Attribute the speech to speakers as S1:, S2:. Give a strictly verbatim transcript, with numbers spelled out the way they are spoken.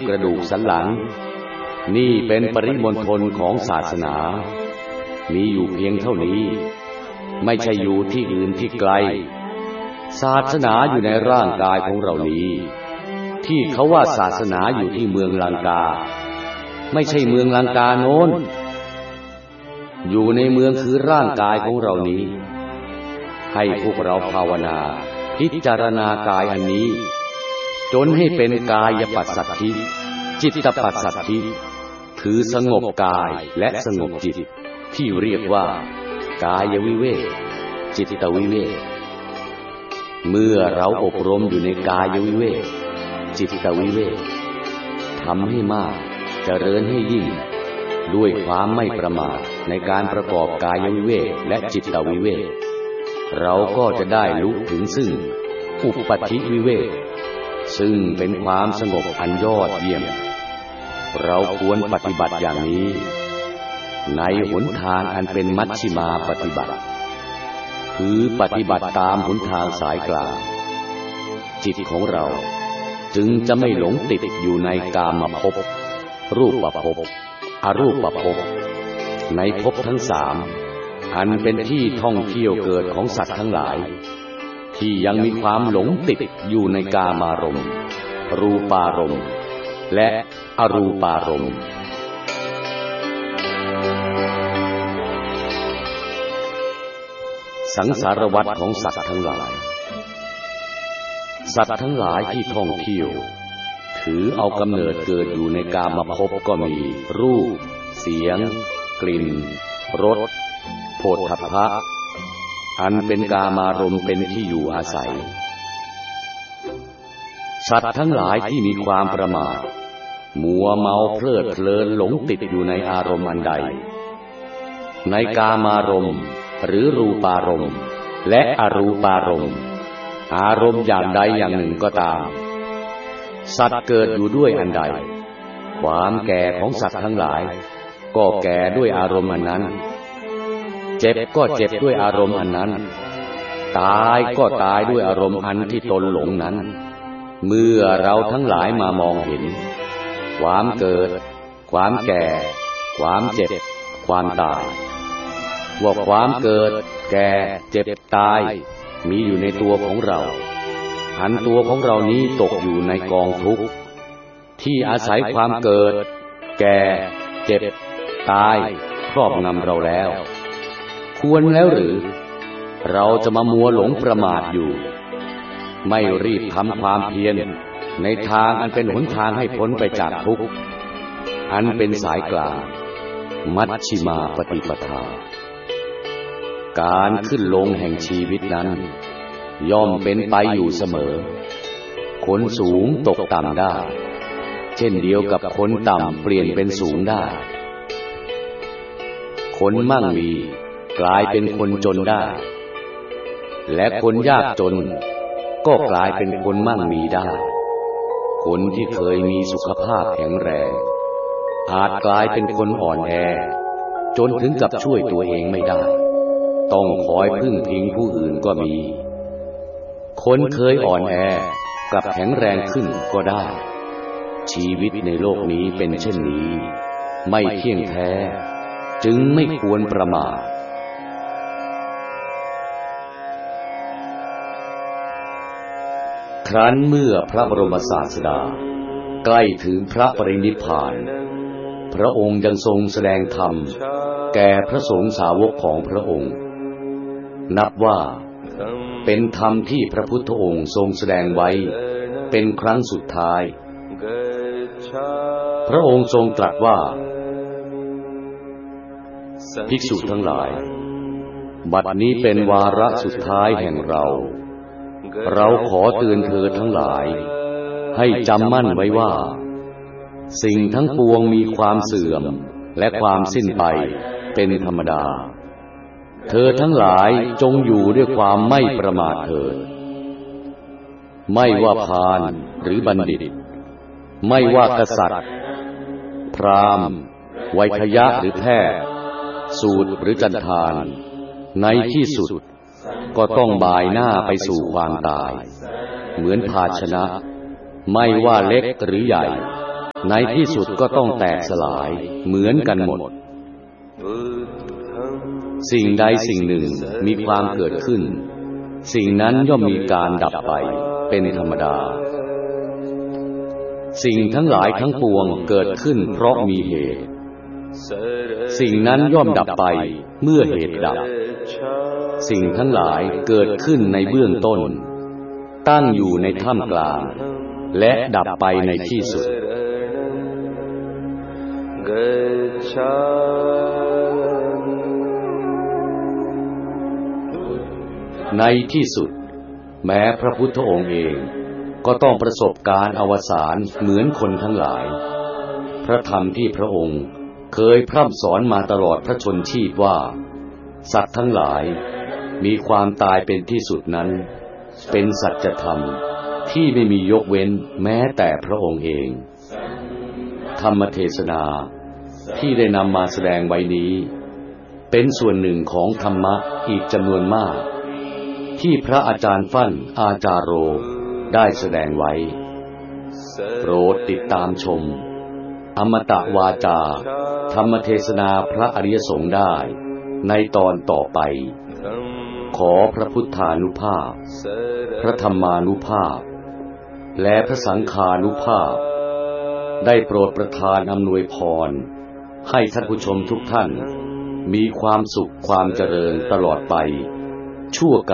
S1: กระดูกสันหลังนี่เป็นปริมณฑลของศาสนามีอยู่เพียงเท่านี้ไม่ใช่อยู่ที่อื่นที่ไกลศาสนาอยู่ในร่างกายของเรานี้ที่เขาว่าศาสนาอยู่ที่เมืองลังกาไม่ใช่เมืองลังกาโน้นอยู่ในเมืองคือร่างกายของเรานี้ให้พวกเราภาวนาพิจารณากายอันนี้จนให้เป็นกายปัสสัทธิจิตปัสสัทธิคือสงบกายและสงบจิตที่เรียกว่ากายวิเวกจิตวิเวกเมื่อเราอบรมอยู่ในกายวิเวกจิตวิเวกทำให้มากเจริญให้ยิ่งด้วยความไม่ประมาทในการประกอบกายวิเวกและจิตวิเวกเราก็จะได้รู้ถึงซึ่งอุปปัฏฐิวิเวกซึ่งเป็นความสงบอันยอดเยี่ยมเราควรปฏิบัติอย่างนี้ในหนทางอันเป็นมัชฌิมาปฏิบัติคือปฏิบัติตามหนทางสายกลางจิตของเราจึงจะไม่หลงติดอยู่ในกามภพรูปภพอรูปภพในภพทั้งสามอันเป็นที่ท่องเที่ยวเกิดของสัตว์ทั้งหลายที่ยังมีความหลงติดอยู่ในกามารมณ์รูปารมณ์และอรูปารมณ์สังสารวัฏของสัตว์ทั้งหลายสัตว์ทั้งหลายที่ท่องเที่ยวถือเอากำเนิดเกิดอยู่ในกามภพก็มีรูปเสียงกลิ่นรสโผฏฐัพพะอันเป็นกามารมณ์เป็นที่อยู่อาศัยสัตว์ทั้งหลายที่มีความประมาทมัวเมาเพลิดเพลินหลงติดอยู่ในอารมณ์อันใดในกามารมณ์หรือรูปารมณ์และอรูปารมณ์อารมณ์อย่างใดอย่างหนึ่งก็ตามสัตว์เกิดอยู่ด้วยอันใดความแก่ของสัตว์ทั้งหลายก็แก่ด้วยอารมณ์อันนั้นเจ็บก็เจ็บด้วยอารมณ์อันนั้นตายก็ตายด้วยอารมณ์อันที่ตนหลงนั้นเมื่อเราทั้งหลายมามองเห็นความเกิดความแก่ความเจ็บความตายว่าความเกิดแก่เจ็บตายมีอยู่ในตัวของเราอันตัวของเรานี้ตกอยู่ในกองทุกข์ที่อาศัยความเกิดแก่เจ็บตายครอบงำเราแล้วควรแล้วหรือเราจะมามัวหลงประมาทอยู่ไม่รีบทำความเพียรในทางอันเป็นหนทางให้พ้นไปจากทุกข์อันเป็นสายกลางมัชฌิมาปฏิปทาการขึ้นลงแห่งชีวิตนั้นย่อมเป็นไปอยู่เสมอคนสูงตกต่ำได้เช่นเดียวกับคนต่ำเปลี่ยนเป็นสูงได้คนมั่งมีกลายเป็นคนจนได้และคนยากจนก็กลายเป็นคนมั่งมีได้คนที่เคยมีสุขภาพแข็งแรงอาจกลายเป็นคนอ่อนแอจนถึงกับช่วยตัวเองไม่ได้ต้องคอยพึ่งพิงผู้อื่นก็มีคนเคยอ่อนแอกลับแข็งแรงขึ้นก็ได้ชีวิตในโลกนี้เป็นเช่นนี้ไม่เที่ยงแท้จึงไม่ควรประมาทครั้นเมื่อพระบรมศาสดาใกล้ถึงพระปรินิพพานพระองค์ยังทรงแสดงธรรมแก่พระสงฆ์สาวกของพระองค์นับว่าเป็นธรรมที่พระพุทธองค์ทรงแสดงไว้เป็นครั้งสุดท้ายพระองค์ทรงตรัสว่าภิกษุทั้งหลายบัดนี้เป็นวาระสุดท้ายแห่งเราเราขอเตือนเธอทั้งหลายให้จำมั่นไว้ว่าสิ่งทั้งปวงมีความเสื่อมและความสิ้นไปเป็นธรรมดาเธอทั้งหลายจงอยู่ด้วยความไม่ประมาทเถิดไม่ว่าพาลหรือบัณฑิตไม่ว่ากษัตริย์พราหมณ์ไวยทยะหรือแพทย์สูตรหรือจันทานในที่สุดก็ต้องบ่ายหน้าไปสู่ความตายเหมือนภาชนะไม่ว่าเล็กหรือใหญ่ในที่สุดก็ต้องแตกสลายเหมือนกันหมดสิ่งใดสิ่งหนึ่งมีความเกิดขึ้นสิ่งนั้นย่อมมีการดับไปเป็นธรรมดาสิ่งทั้งหลายทั้งปวงเกิดขึ้นเพราะมีเหตุสิ่งนั้นย่อมดับไปเมื่อเหตุดับสิ่งทั้งหลายเกิดขึ้นในเบื้องต้นตั้งอยู่ในท่ามกลางและดับไปในที่สุดในที่สุดแม้พระพุทธองค์เองก็ต้องประสบการณ์อวสานเหมือนคนทั้งหลายพระธรรมที่พระองค์เคยพร่ำสอนมาตลอดพระชนชีพว่าสัตว์ทั้งหลายมีความตายเป็นที่สุดนั้นเป็นสัจธรรมที่ไม่มียกเว้นแม้แต่พระองค์เองธรรมเทศนาที่ได้นำมาแสดงไว้นี้เป็นส่วนหนึ่งของธรรมะอีกจำนวนมากที่พระอาจารย์ฟั่นอาจารโรได้แสดงไว้โปรดติดตามชมอมตะวาจาธรรมเทศนาพระอริยสงฆ์ได้ในตอนต่อไปขอพระพุทธานุภาพพระธรรมานุภาพและพระสังฆานุภาพได้โปรดประทานอำนวยพรให้ท่านผู้ชมทุกท่านมีความสุขความเจริญตลอดไปชั่วกาล